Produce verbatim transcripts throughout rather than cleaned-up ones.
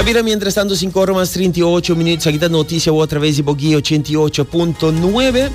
Mira, mientras tanto, cinco horas más treinta y ocho minutos. Aquí está noticia otra vez de Bogui ochenta y ocho punto nueve.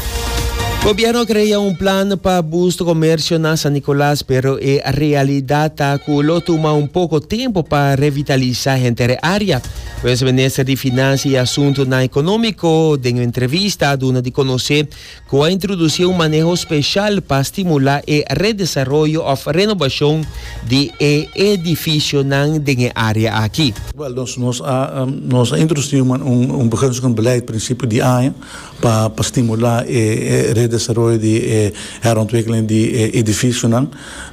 O gobierno crea un plan para boost comercio en San Nicolás, pero en realidad lo toma un poco tiempo para revitalizar esta área. Pues el ministro de Finanzas y Asuntos Económicos, en una entrevista, donde de conocer que ha introducido un manejo especial para estimular el redesarrollo o renovación de edificios en la área aquí. Well, nos, nos, ha, um, nos ha introducido un, un beginsel beleid principe die A I para pa estimular el redesarrollo de herontwikkeling de edificios. Um,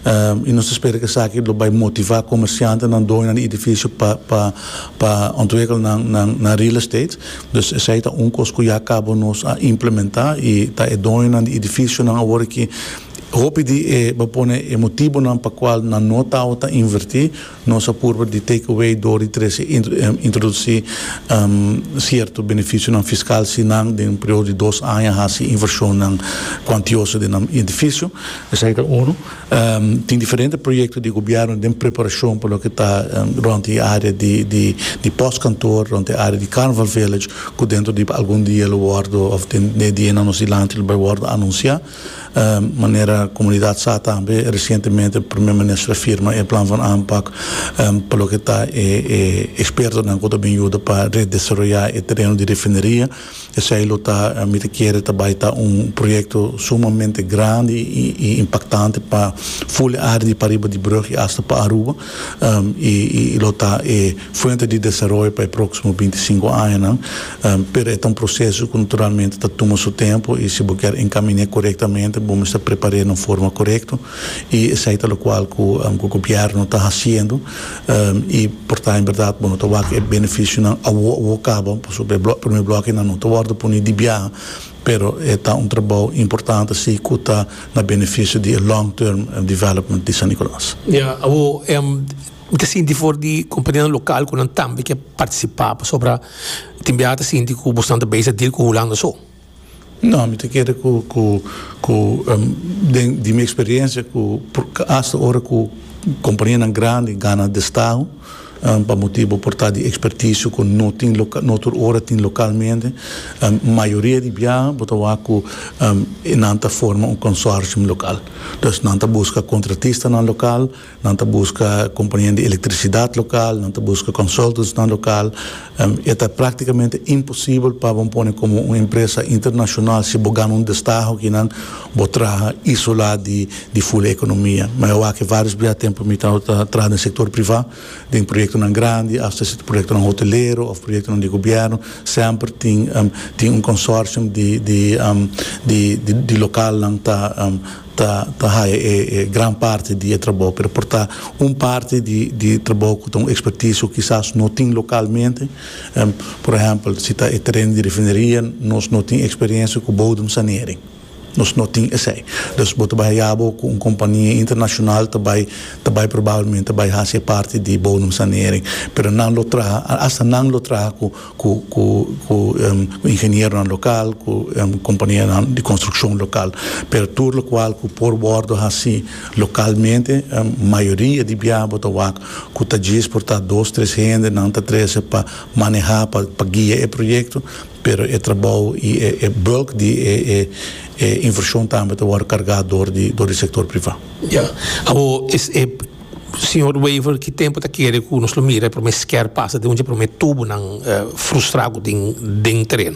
e nós esperamos que isso aqui vai motivar comerciantes a doar no edifício para pa, pa ontwikkelen na, na, na real estate. Dus isso é um coisa que já acabou nos a implementar e está doar no edifício na hora que hoop die eh, bepone e motivo nan pa qual na nota auta invertir nossa curva de takeaway door die trece introduzir um, certo benefício nan fiscal se nan de um período de dois anos hasi inversão nan quantioso de nan edifício. Essa é um. Um, tem diferentes projetos de governo de preparação para o que está um, durante a área de de de pós-cantor, durante a área de Carnival Village, que dentro de algum dia o guardo of de dia na nossa ilante o guardo anunciar. Uh, maneira a comunidade está também recentemente o primeiro-ministro afirma o plano de aanpak um, pelo que está é, é experto na conta bem ajuda para redesarrollar o terreno de refineria. Esse aí está me quer também tá um projeto sumamente grande e, e impactante para full área de Pariba de Brugge até para Aruba um, e ele está é fonte de desenvolvimento para os próximos vinte e cinco anos. Um, pero é um processo que naturalmente está tomando seu tempo e se você encaminhar corretamente vamos estar preparando de forma correta e isso é o qual que o, um, o governo está fazendo um, e portanto em verdade bom então é benefício não o acaba sobre o primeiro bloco não estou guarda por de biar pero é um trabalho importante se que está na benefício de long term development de San Nicolás. Ja, o um, que sinti for di companhia local com também que participar sobre timbiata sinti que bastante base deal com Holanda só. Não, me te quero que, que, que um, de, de minha experiência, que hasta hora que a companhia grande ganha destaque, um, para motivo portar de expertise que não tem local, não tem hora tem localmente, a um, maioria de biar botar que um, não forma um consórcio local. Então não busca contratista no local, não busca companhia de eletricidade local, não busca consultants no local. Um, é praticamente impossível para pôr como uma empresa internacional se bogar um destaque que não botar isolado de de full economia. Mas eu acho que vários biar tempo me tá atrás no setor privado, de um projeto não grande, até esse projeto não hoteleiro, ou projeto não de governo, sempre tem um, tem um consórcio de de um, de, de, de local não tá um, tá tá é, é grande parte de trabalho, para portar uma parte de de trabalho com expertise que quizás não tem localmente, um, por exemplo, se está em terreno de refinaria, nós não tem experiência com bodem sanering. Nós não temos essa. Então, se você vai com uma companhia internacional, também, também provavelmente vai fazer parte de bodem sanering. Mas não lo traz, até não lo traz com com com um, engenheiro local, com um, companhia de construção local. Mas tudo o qual que por bordo assim localmente, a um, maioria de biabo da wak, que está diz por tá dois, três gente, não está três para manejar, para para guiar o projeto. Pero é trabalho e é, é bulk de é, é, é inversão também está a carregar door de door do setor privado. Ja, abo is é senhor Weaver que tempo tá querer que nos mira para me quer passa de onde para me tubo não frustrado de de terreno.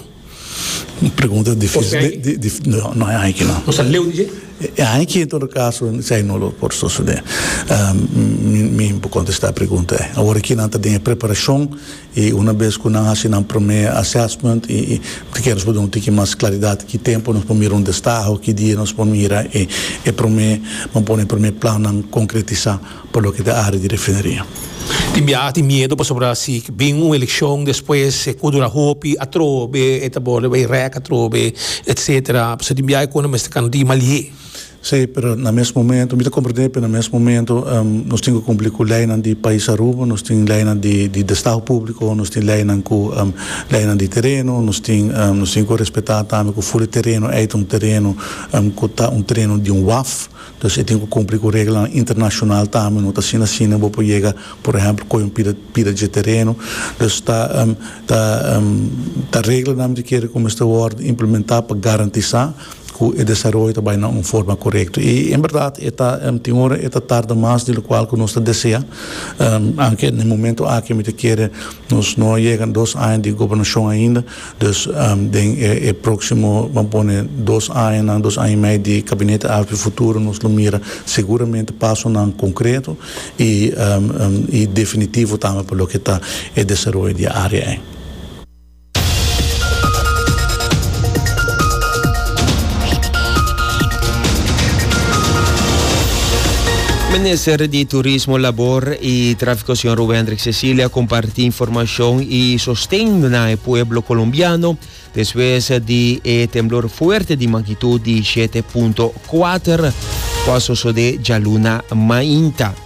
Pergunta difícil. De, de, de, não, não é aqui não. Não sabe leu dizer? É aqui em todo caso, sei não lo posso suceder. Me me contestar a pergunta. Agora aqui não tem a preparação e uma vez que não assim não promete assessment e te quero poder um pouquinho mais claridade que tempo nós podemos um destaque, que dia nós podemos ir e e promete, vamos pôr primeiro plano concretizar por lo que da área de refinaria. Tinha medo para sobre assim que bem uma eleição depois se cudura hopi a trobe eta bole vai rec a trobe etc. Você tinha economista can di malie. Sim, pero no mesmo momento, me compreender, pero no mesmo momento, um, nós temos que cumprir com a lei de país Aruba, nós temos lei de, de, de Estado Público, nós temos lei com um, lei de terreno, nós temos um, nós temos que respeitar também que o furo terreno é um terreno, um, um terreno de um W A F, então eu tenho que cumprir com a regra internacional também, não está assim assim, não vou chegar, por exemplo, com um pida, pida de terreno, então está um, tá, um, tá regra de que como esta ordem implementar para garantizar que o desenvolvimento também não forma correta. E, em verdade, esta um, tem hora, esta tarde mais do qual que nós desejamos. Um, anche no momento aqui, me quer, nós não chegamos dois anos de governação ainda, então, um, tem, é, é próximo, vamos pôr, dois anos, dois anos e meio de gabinete árvore futuro, nós lo mira seguramente passo não concreto e, um, um, e definitivo também pelo que está o desenvolvimento da área. Ministro de Turismo, Labor y Tráfico, señor Rubén Hendrik Cecilia, compartió información y sostén al pueblo colombiano después de eh, temblor fuerte de magnitud de siete punto cuatro pasos de Jaluna Mainta.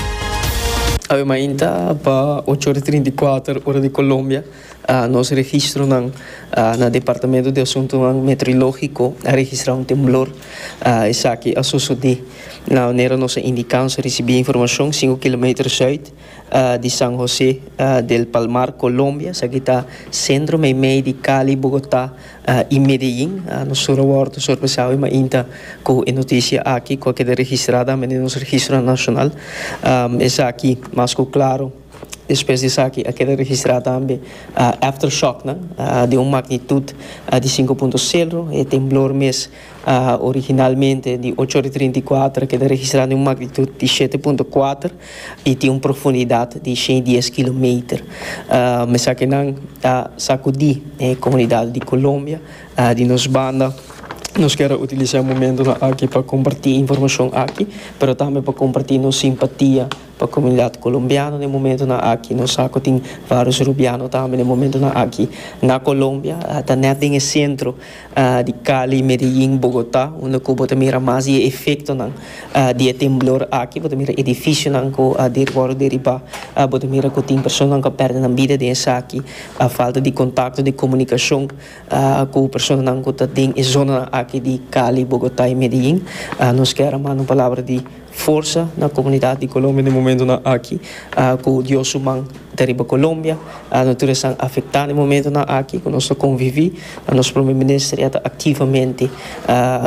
A Mainta, para oito horas e trinta e quatro, hora de Colômbia, uh, nós registramos uh, no Departamento de Assunto Meteorológico a registrar um temblor. Uh, isso aqui, a suceder. Na onera nós indicamos receber informação cinco quilômetros sul uh, de São José uh, del Palmar, Colômbia. Isso aqui está centro meio meio de Cali, Bogotá uh, e Medellín. Uh, nós sorriamos sorpresa e Mainta com a notícia aqui, com a que é registrada, mas no registro nacional. Um, isso aqui, mas claro, depois disso aqui, aqui é registrado também uh, aftershock, né? uh, de uma magnitude uh, de cinco ponto zero, e temblor mês uh, originalmente de oito horas e trinta e quatro, que é registrado em uma magnitude de sete ponto quatro e tem uma profundidade de cento e dez quilômetros. Uh, mas aqui não uh, sacudi a comunidade de Colômbia, uh, de nos banda. Nós queremos utilizar o momento aqui para compartilhar informação aqui, mas também para compartilhar nossa simpatia para a comunidade colombiana no momento na aqui. Nós saco tem vários rubianos também no momento na aqui na Colômbia, está net em centro uh, de Cali, Medellín, Bogotá, onde Cuba também mira mais e efeito não uh, de temblor aqui, porque mira edifício não com uh, derivado derivar, uh, porque mira que tem pessoas que perdem a vida desse aqui, a falta de contato, de comunicação uh, com pessoas não que tem zona aqui de Cali, Bogotá e Medellín. Uh, nós queremos uma palavra de força na comunidade de Colômbia no momento na aqui, uh, com o Deus humano da Colômbia, a natureza afetada no momento na aqui, com nós convivi, a nosso primeiro-ministro ativamente uh,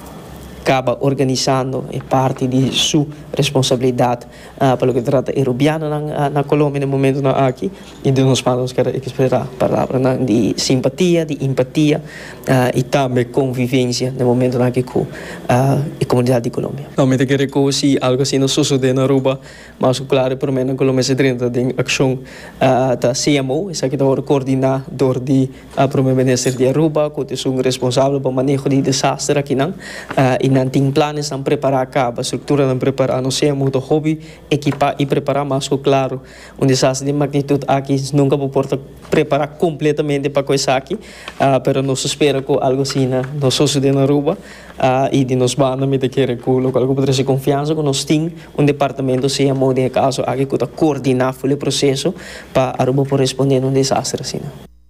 acaba organizando e parte de sua responsabilidade uh, pelo que trata europeano na, na Colômbia no momento na aqui, e de nós vamos querer expressar palavra de simpatia, de empatia uh, e também convivência no momento na aqui com uh, a comunidade de Colômbia. Não me quero que se algo assim não sucede na Aruba, mas claro, por menos Colômbia se trata de ação uh, da C M O, isso aqui é o coordenador de uh, primeiro-ministro de Aruba, que é um responsável pelo manejo de desastre aqui não, uh, e não tem planos de preparar a estrutura de preparar, não sei, muito hobby, equipar e preparar, mas claro, um desastre de magnitude aqui nunca pode preparar completamente para coisa aqui, uh, mas nós esperamos que algo assim não suceda na Aruba, uh, e de nós vamos me querer que o local que poderia ter confiança que nós temos um departamento C M O de caso aqui que está coordenar o processo para a Aruba poder responder a um desastre assim.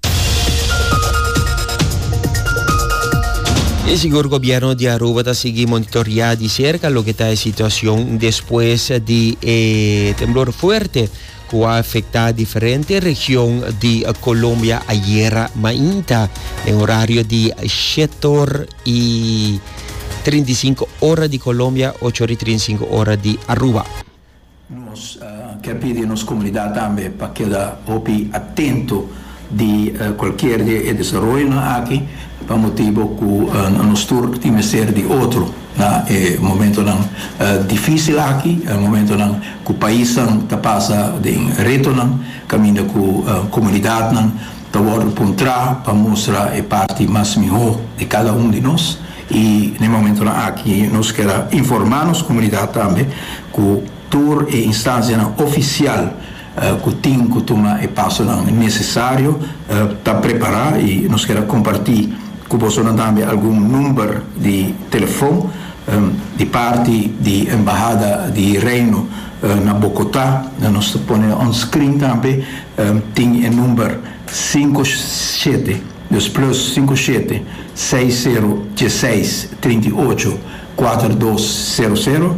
El señor gobierno de Aruba está siguiendo monitoreando de cerca lo que está la situación después de eh, temblor fuerte que ha afectado diferentes regiones de Colombia ayer Mainta en horario de siete horas y treinta y cinco horas de Colombia, ocho horas y treinta y cinco horas de Aruba. Nós uh, quer pedir nos comunidade também para que opi atento de uh, qualquer de desenvolvimento aqui, para motivo que uh, nós temos que ser de outro, na é momento não uh, difícil aqui, é momento não que o país está passa de reto não, caminho com a uh, comunidade não, para encontrar para mostrar a parte mais melhor de cada um de nós, e no momento não aqui nós queremos informar nos comunidade também que tour e instância oficial uh, que tem que tomar e passo necessário uh, para preparar, e nós queremos compartilhar com você também algum número de telefone um, de parte da Embajada de Reino uh, na Bogotá, nós põe on screen também, um, tem o número cinco sete, dos plus cinco sete, seis zero seis, três oito, quatro dois zero zero,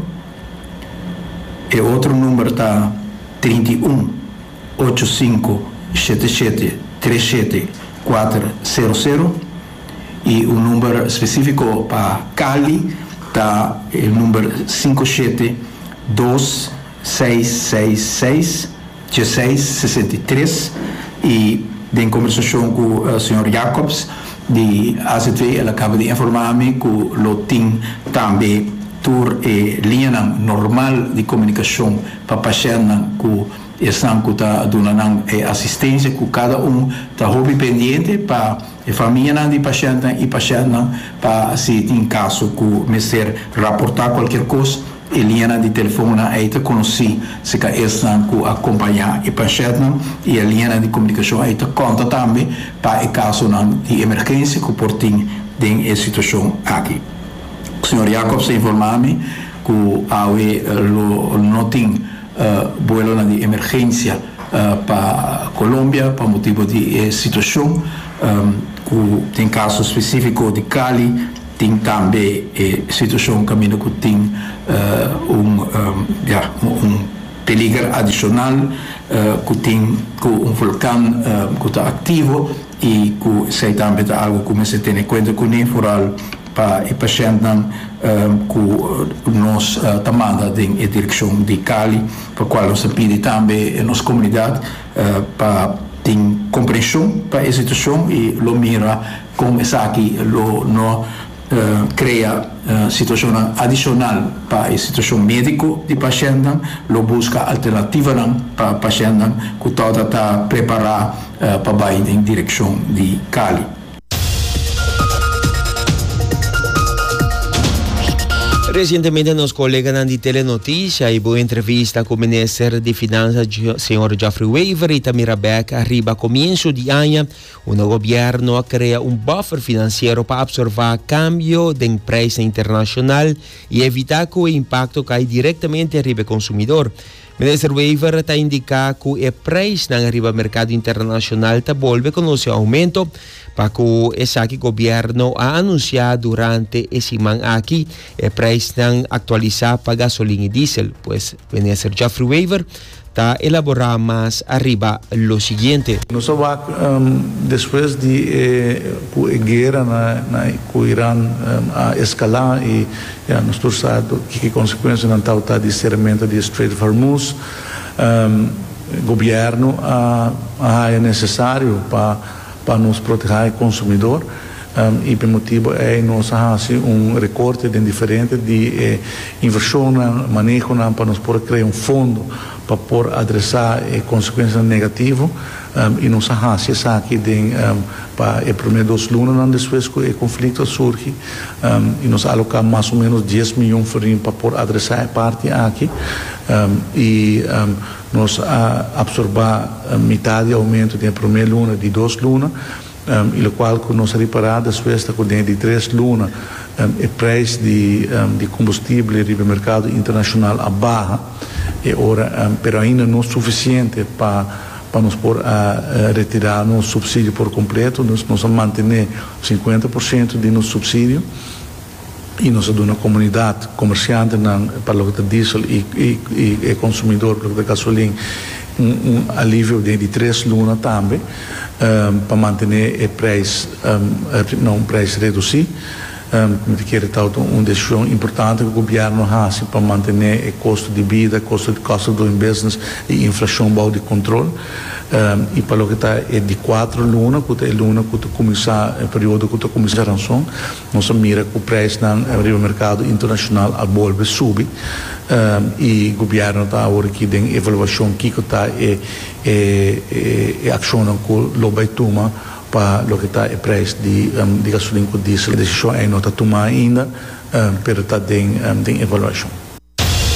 e outro número está trinta e um, oitenta e cinco, setenta e sete, trinta e sete, quatro zero zero, e o número específico para Cali está o número cinco sete, dois seis seis seis, dezesseis sessenta e três, e em conversação com o senhor Jacobs de A C T, ele acaba de informar-me que o tem também tur e linha normal de comunicação para pacientes que estão dando assistência, que cada um está pendente para a família de paciente e paciente para, se tem caso que me ser reportar qualquer coisa, a linha de telefone é para conhecer se que estão que acompanhar o paciente, e a linha de comunicação é para conta também para o caso de emergência que por tem em situação aqui. O senhor Jacobs informa-me que não tem uh, vuelo de emergência uh, para Colômbia, por motivo de uh, situação. Um, que tem caso específico de Cali, tem também uh, situação caminho que tem uh, um, um, yeah, um peligro adicional, uh, que tem que um vulcão uh, que está ativo, e que sei também algo que se tem em conta com o foral para o paciente um, que nós uh, tomamos em direção de Cali, para qual nós pedimos também a nossa comunidade uh, para ter compreensão para a situação e lo mira como essa aqui lo no uh, cria uh, situação adicional para a situação médica de paciente, lo busca alternativa para paciente que toda está preparado uh, para ir em direção de Cali. Recentemente, nosso colega de Telenotícia e boa entrevista com o ministro de Finanças, senhor Geoffrey Weaver, e também Rebeca, arriba a começo de ano, o governo cria um buffer financeiro para absorver câmbio de preço internacional e evitar que o impacto caia diretamente arriba ao consumidor. O ministro Weaver está indicando que o preço no arriba mercado internacional está volve com o seu aumento, para que esse governo ha anunciado durante esse ano aqui o preço atualizado para gasolina e diesel. Pues o ministro Geoffrey Weaver está elaborando mais arriba lo seguinte. Nós vamos, um, depois de eh, a guerra na, na, com o Irã um, a escalar e yeah, nós estamos sabendo que consequências não está o descerramento do Strait of Hormuz, um, o governo uh, uh, é necessário para para nos proteger o consumidor, um, e por motivo é nós fazer um recorte de diferente de eh, inversão, manejo para nós poder criar um fundo para poder adressar eh, consequências negativas, um, e nós fazer isso aqui de, um, para o primeiro dois lunas depois que o conflito surge, um, e nós alocar mais ou menos dez milhões para poder adressar a parte aqui, um, e um, nós a absorver a metade do aumento de primeira luna de duas lunas, um, e o qual que nós reparados depois com de três lunas, um, o preço de, um, de combustível no mercado internacional a barra, e ora, um, pero ainda não suficiente para para nos por a, a retirar nosso subsídio por completo, nós nós manter cinquenta por cento de nosso subsídio, e nós temos uma comunidade comerciante para o que diesel e, e, e, e consumidor para o que gasolina, um, um alívio de, de três lunas também, um, para manter o preço, um, não o preço reduzido. Um, que é uma decisão importante que o governo faz para manter o custo de vida, custo de custo do business e inflação de controle. Um, e para o que está é de quatro lunas, que é luna que começar o período que começa a ranção, nós mira que o preço no mercado internacional a volve subir, um, e o governo está agora aqui em avaliação que está é é ação que o vai tomar para o que está o preço de, um, de gasolina com diesel. A decisão é não está tomada ainda, um, mas está em um, avaliação.